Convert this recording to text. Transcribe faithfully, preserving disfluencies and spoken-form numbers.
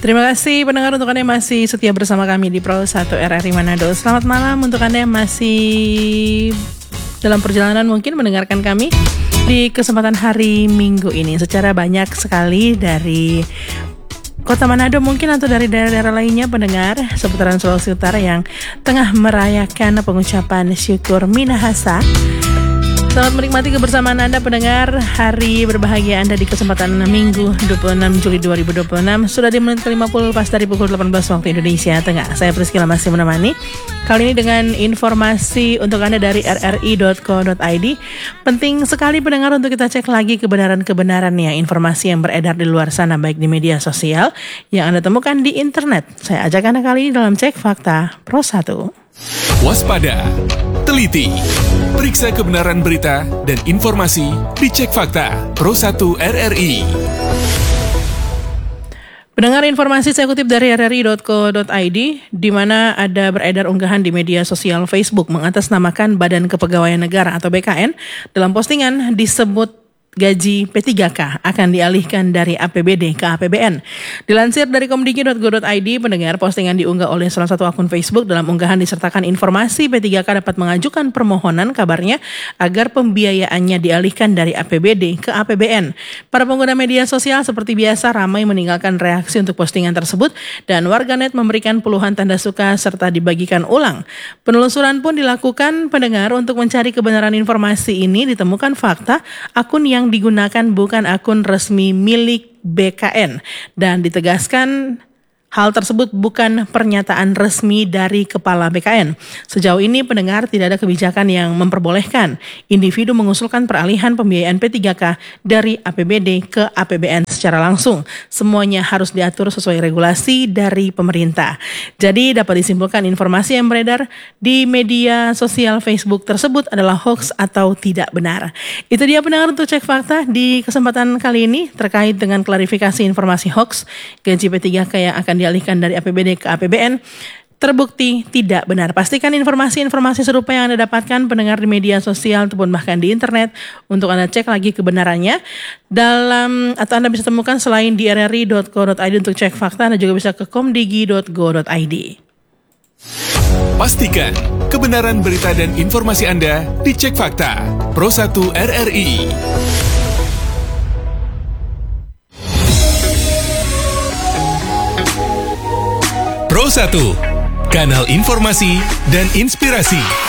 Terima kasih pendengar untuk Anda yang masih setia bersama kami di Pro satu R R I Manado. Selamat malam untuk Anda yang masih dalam perjalanan mungkin mendengarkan kami di kesempatan hari Minggu ini. Secara banyak sekali dari Kota Manado mungkin atau dari daerah-daerah lainnya pendengar seputaran Sulawesi Utara yang tengah merayakan pengucapan syukur Minahasa. Selamat menikmati kebersamaan Anda pendengar hari berbahagia Anda di kesempatan Minggu dua puluh enam Juli dua ribu dua puluh enam. Sudah di menit ke lima puluh pas dari pukul delapan belas waktu Indonesia Tengah. Saya Priscilla masih menemani. Kali ini dengan informasi untuk Anda dari r r i dot co dot i d. Penting sekali pendengar untuk kita cek lagi kebenaran-kebenarannya, informasi yang beredar di luar sana baik di media sosial yang Anda temukan di internet. Saya ajak Anda kali ini dalam Cek Fakta Pro satu. Waspada, teliti, periksa kebenaran berita dan informasi di Cek Fakta Pro satu R R I. Pendengar, informasi saya kutip dari r r i dot co dot i d, di mana ada beredar unggahan di media sosial Facebook mengatasnamakan Badan Kepegawaian Negara atau B K N. Dalam postingan disebut gaji P tiga K akan dialihkan dari A P B D ke A P B N. Dilansir dari komdigi dot go dot i d, pendengar, postingan diunggah oleh salah satu akun Facebook. Dalam unggahan disertakan informasi P tiga K dapat mengajukan permohonan kabarnya agar pembiayaannya dialihkan dari A P B D ke A P B N. Para pengguna media sosial seperti biasa ramai meninggalkan reaksi untuk postingan tersebut dan warganet memberikan puluhan tanda suka serta dibagikan ulang. Penelusuran pun dilakukan pendengar untuk mencari kebenaran informasi ini. Ditemukan fakta akun yang digunakan bukan akun resmi milik B K N dan ditegaskan hal tersebut bukan pernyataan resmi dari Kepala B K N. Sejauh ini pendengar tidak ada kebijakan yang memperbolehkan individu mengusulkan peralihan pembiayaan P tiga K dari A P B D ke A P B N secara langsung. Semuanya harus diatur sesuai regulasi dari pemerintah. Jadi dapat disimpulkan informasi yang beredar di media sosial Facebook tersebut adalah hoax atau tidak benar. Itu dia pendengar untuk Cek Fakta di kesempatan kali ini terkait dengan klarifikasi informasi hoax gaji P tiga K yang akan dialihkan dari A P B D ke A P B N terbukti tidak benar. Pastikan informasi-informasi serupa yang Anda dapatkan pendengar di media sosial ataupun bahkan di internet untuk Anda cek lagi kebenarannya dalam atau Anda bisa temukan selain di r r i dot co dot i d untuk Cek Fakta, Anda juga bisa ke komdigi dot go dot i d. Pastikan kebenaran berita dan informasi Anda di Cek Fakta Pro satu R R I. Pro satu, kanal informasi dan inspirasi.